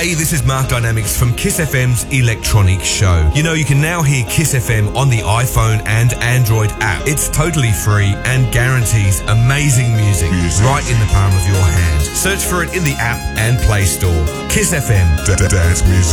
Hey, this is Mark Dynamics from Kiss FM's Electronic Show. You know, you can now hear Kiss FM on the iPhone and Android app. It's totally free and guarantees amazing music right in the palm of your hand. Search for it in the app and Play Store. Kiss FM. Dance music.